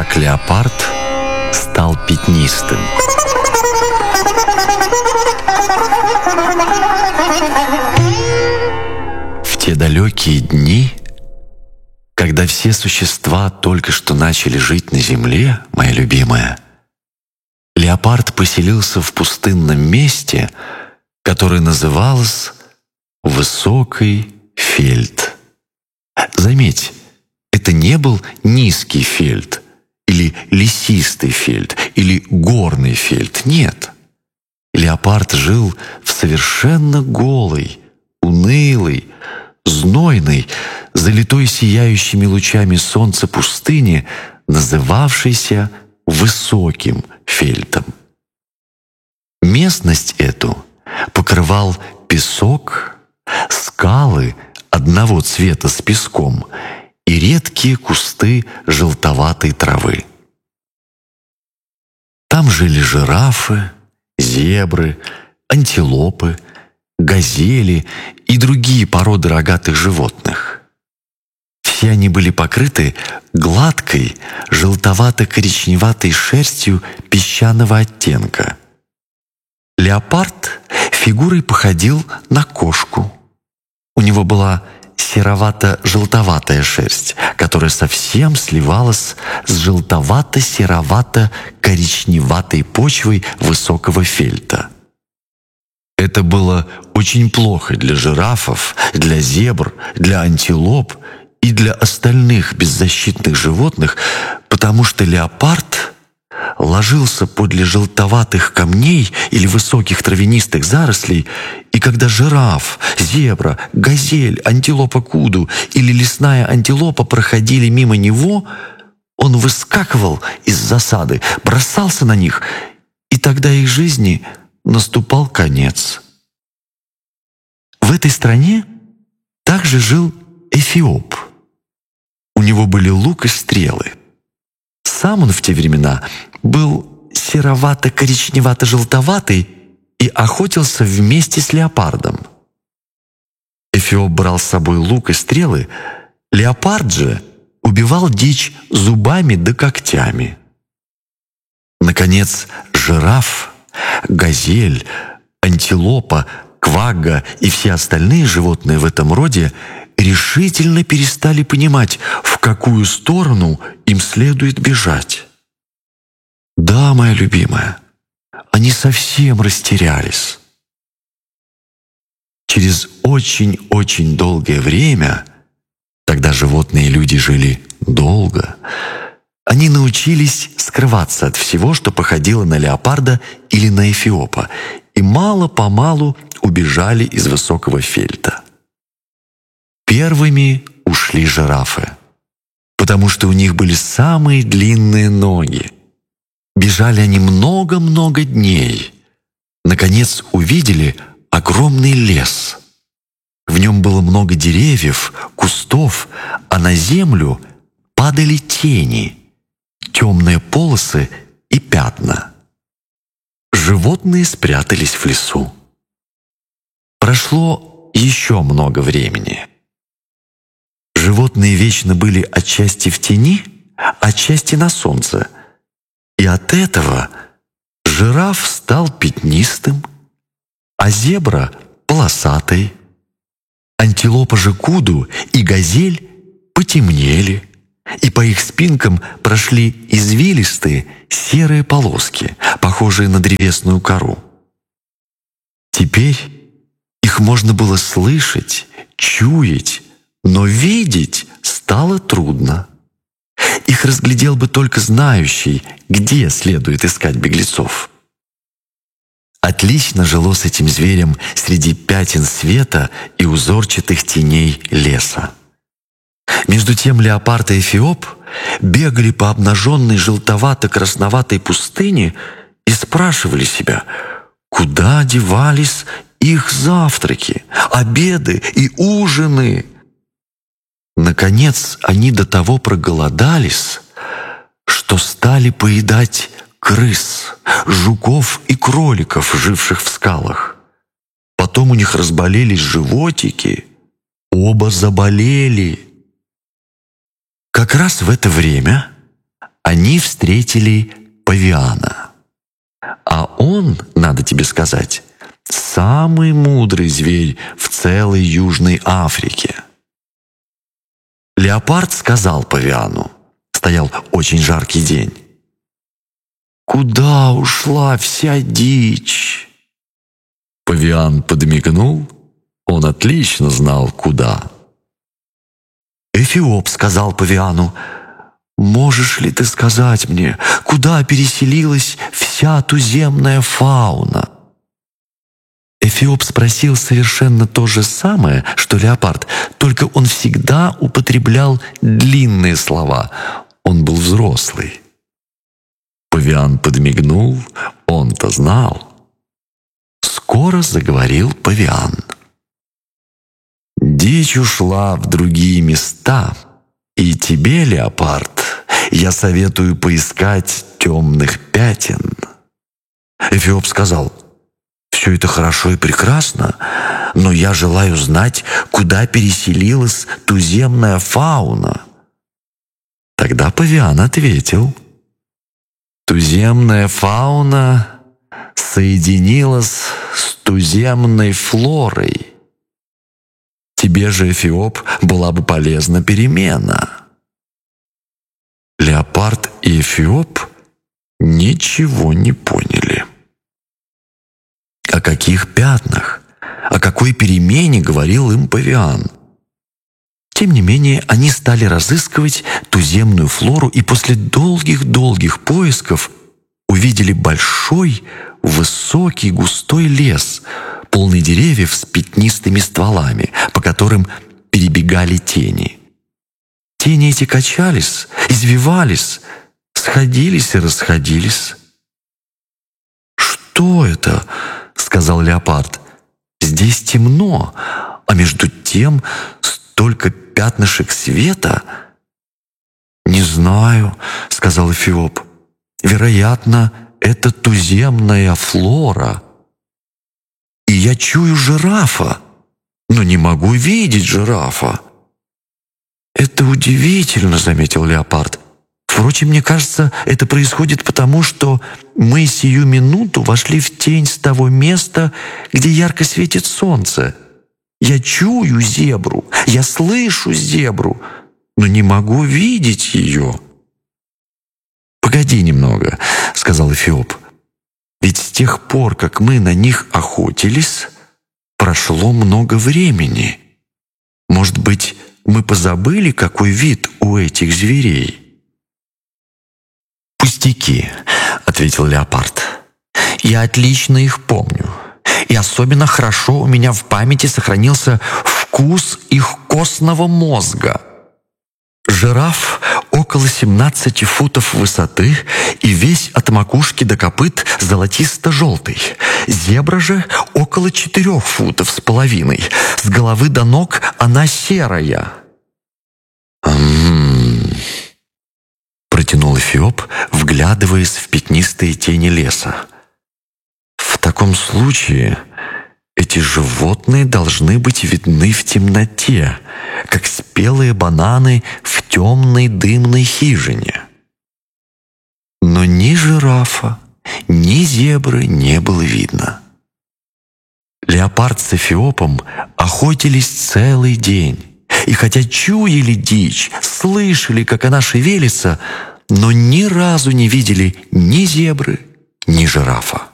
как леопард стал пятнистым. В те далекие дни, когда все существа только что начали жить на земле, моя любимая, леопард поселился в пустынном месте, которое называлось Высокий Фельд. Заметь, это не был низкий фельд, или лесистый фельд, или горный фельд. Нет. Леопард жил в совершенно голой, унылой, знойной, залитой сияющими лучами солнца пустыне, называвшейся Высоким Фельдом. Местность эту покрывал песок, скалы одного цвета с песком и редкие кусты желтоватой травы. Там жили жирафы, зебры, антилопы, газели и другие породы рогатых животных. Все они были покрыты гладкой, желтовато-коричневатой шерстью песчаного оттенка. Леопард фигурой походил на кошку. У него была серовато-желтоватая шерсть, которая совсем сливалась с желтовато-серовато-коричневатой почвой высокого фельда. Это было очень плохо для жирафов, для зебр, для антилоп и для остальных беззащитных животных, потому что леопард ложился подле желтоватых камней или высоких травянистых зарослей, и когда жираф, зебра, газель, антилопа куду или лесная антилопа проходили мимо него, он выскакивал из засады, бросался на них, и тогда их жизни наступал конец. В этой стране также жил Эфиоп. У него были лук и стрелы. Сам он в те времена был серовато-коричневато-желтоватый и охотился вместе с леопардом. Эфиоп брал с собой лук и стрелы, леопард же убивал дичь зубами да когтями. Наконец, жираф, газель, антилопа, квагга и все остальные животные в этом роде решительно перестали понимать, в какую сторону им следует бежать. Да, моя любимая, они совсем растерялись. Через очень-очень долгое время, тогда животные и люди жили долго, они научились скрываться от всего, что походило на леопарда или на эфиопа, и мало-помалу убежали из Высокого Фельда. Первыми ушли жирафы, потому что у них были самые длинные ноги. Бежали они много-много дней. Наконец увидели огромный лес. В нем было много деревьев, кустов, а на землю падали тени, темные полосы и пятна. Животные спрятались в лесу. Прошло еще много времени. Животные вечно были отчасти в тени, отчасти на солнце. И от этого жираф стал пятнистым, а зебра — полосатой. Антилопа же куду и газель потемнели, и по их спинкам прошли извилистые серые полоски, похожие на древесную кору. Теперь их можно было слышать, чуять, но видеть стало трудно. Их разглядел бы только знающий, где следует искать беглецов. Отлично жилось этим зверям среди пятен света и узорчатых теней леса. Между тем леопард и эфиоп бегали по обнаженной желтовато-красноватой пустыне и спрашивали себя, куда девались их завтраки, обеды и ужины. Наконец они до того проголодались, что стали поедать крыс, жуков и кроликов, живших в скалах. Потом у них разболелись животики, оба заболели. Как раз в это время они встретили павиана. А он, надо тебе сказать, самый мудрый зверь в целой Южной Африке. Леопард сказал павиану, стоял очень жаркий день: «Куда ушла вся дичь?» Павиан подмигнул, он отлично знал, куда. Эфиоп сказал павиану: «Можешь ли ты сказать мне, куда переселилась вся туземная фауна?» Эфиоп спросил совершенно то же самое, что леопард, только он всегда употреблял длинные слова. Он был взрослый. Павиан подмигнул, он-то знал. Скоро заговорил павиан. «Дичь ушла в другие места, и тебе, леопард, я советую поискать темных пятен». Эфиоп сказал: «Все это хорошо и прекрасно, но я желаю знать, куда переселилась туземная фауна». Тогда павиан ответил: «Туземная фауна соединилась с туземной флорой. Тебе же, Эфиоп, была бы полезна перемена». Леопард и Эфиоп ничего не поняли. О каких пятнах, о какой перемене говорил им павиан? Тем не менее, они стали разыскивать туземную флору и после долгих-долгих поисков увидели большой, высокий, густой лес, полный деревьев с пятнистыми стволами, по которым перебегали тени. Тени эти качались, извивались, сходились и расходились. «Что это?» — сказал леопард. «Здесь темно, а между тем столько пятнышек света». «Не знаю», — сказал Эфиоп. «Вероятно, это туземная флора. И я чую жирафа, но не могу видеть жирафа». «Это удивительно», — заметил леопард. «Впрочем, мне кажется, это происходит потому, что мы сию минуту вошли в тень с того места, где ярко светит солнце. Я чую зебру, я слышу зебру, но не могу видеть ее». «Погоди немного», — сказал Эфиоп. «Ведь с тех пор, как мы на них охотились, прошло много времени. Может быть, мы позабыли, какой вид у этих зверей?» «Пустяки», — ответил леопард. «Я отлично их помню. И особенно хорошо у меня в памяти сохранился вкус их костного мозга. Жираф около 17 футов высоты и весь от макушки до копыт золотисто-желтый. Зебра же около 4 футов с половиной. С головы до ног она серая». Протянул Эфиоп, вглядываясь в пятнистые тени леса. «В таком случае эти животные должны быть видны в темноте, как спелые бананы в темной дымной хижине». Но ни жирафа, ни зебры не было видно. Леопард с Эфиопом охотились целый день. И хотя чуяли дичь, слышали, как она шевелится, но ни разу не видели ни зебры, ни жирафа.